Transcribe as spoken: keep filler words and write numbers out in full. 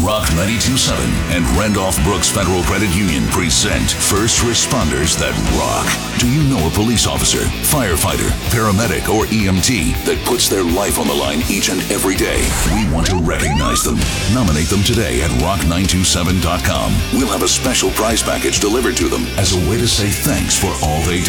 Rock ninety-two point seven and Randolph Brooks Federal Credit Union present First Responders That Rock. Do you know a police officer, firefighter, paramedic, or E M T that puts their life on the line each and every day? We want to recognize them. Nominate them today at rock nine two seven dot com. We'll have a special prize package delivered to them as a way to say thanks for all they do.